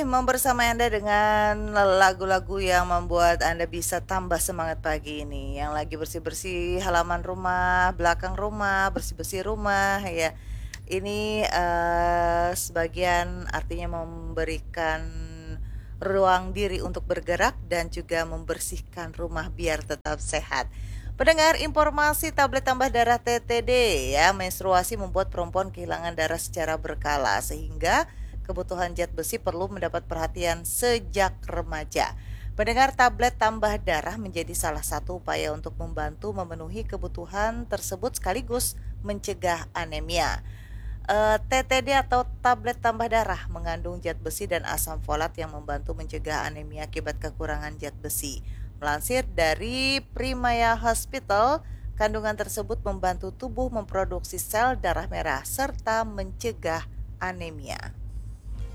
Bersama Anda dengan lagu-lagu yang membuat Anda bisa tambah semangat pagi ini. Yang lagi bersih-bersih halaman rumah, belakang rumah, bersih-bersih rumah ya. Ini sebagian artinya memberikan ruang diri untuk bergerak dan juga membersihkan rumah biar tetap sehat. Pendengar, informasi tablet tambah darah TTD ya, menstruasi membuat perempuan kehilangan darah secara berkala sehingga kebutuhan zat besi perlu mendapat perhatian sejak remaja. Pendengar, tablet tambah darah menjadi salah satu upaya untuk membantu memenuhi kebutuhan tersebut sekaligus mencegah anemia. TTD atau tablet tambah darah mengandung zat besi dan asam folat yang membantu mencegah anemia akibat kekurangan zat besi. Melansir dari Primaya Hospital, kandungan tersebut membantu tubuh memproduksi sel darah merah serta mencegah anemia.